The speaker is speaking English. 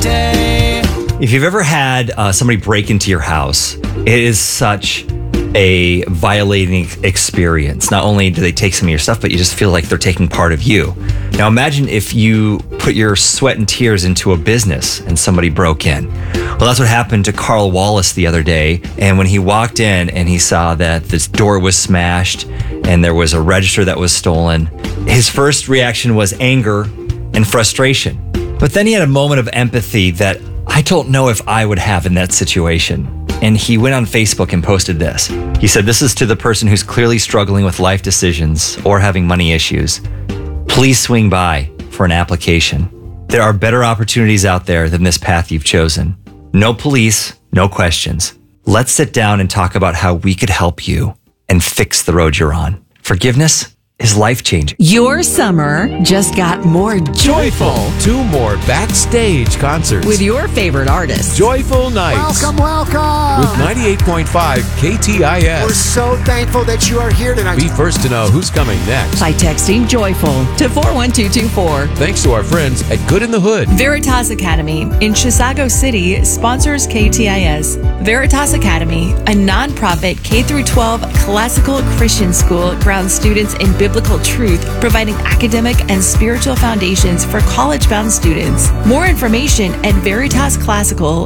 day. If you've ever had somebody break into your house, it is such a violating experience. Not only do they take some of your stuff, but you just feel like they're taking part of you. Now imagine if you put your sweat and tears into a business and somebody broke in. Well, that's what happened to Carl Wallace the other day. And when he walked in and he saw that this door was smashed and there was a register that was stolen, his first reaction was anger and frustration. But then he had a moment of empathy that I don't know if I would have in that situation. And he went on Facebook and posted this. He said, "This is to the person who's clearly struggling with life decisions or having money issues. Please swing by for an application. There are better opportunities out there than this path you've chosen. No police, no questions. Let's sit down and talk about how we could help you and fix the road you're on. Forgiveness is life-changing." Your summer just got more joyful 2 more backstage concerts with your favorite artists. Joyful Nights Welcome. with 98.5 KTIS. We're so thankful that you are here tonight. Be first to know who's coming next. By texting joyful to 41224. Thanks to our friends at Good in the Hood. Veritas Academy in Chisago City sponsors KTIS. Veritas Academy, a nonprofit K-12 classical Christian school, grounds students in biblical truth, providing academic and spiritual foundations for college-bound students. More information at Veritas Classical